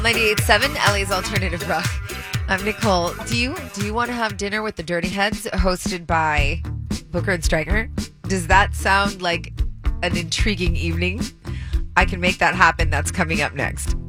98.7 LA's Alternative Rock. I'm Nicole. Do you want to have dinner with the Dirty Heads hosted by Booker and Stryker? Does that sound like an intriguing evening? I can make that happen. That's coming up next.